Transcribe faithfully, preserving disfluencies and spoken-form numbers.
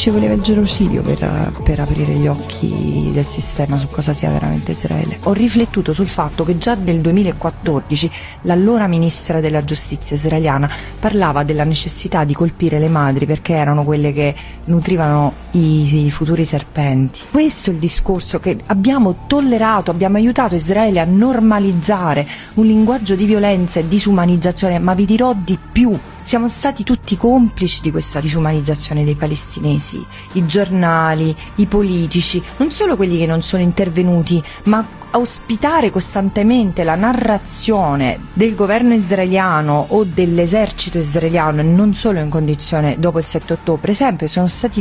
ci voleva il genocidio per, per aprire gli occhi del sistema su cosa sia veramente Israele. Ho riflettuto sul fatto che già nel duemilaquattordici l'allora ministra della giustizia israeliana parlava della necessità di colpire le madri perché erano quelle che nutrivano i, i futuri serpenti. Questo è il discorso che abbiamo tollerato, abbiamo aiutato Israele a normalizzare un linguaggio di violenza e disumanizzazione, ma vi dirò di più. Siamo stati tutti complici di questa disumanizzazione dei palestinesi, i giornali, i politici, non solo quelli che non sono intervenuti, ma ospitare costantemente la narrazione del governo israeliano o dell'esercito israeliano, e non solo in condizione dopo il sette ottobre. Per esempio, sono stati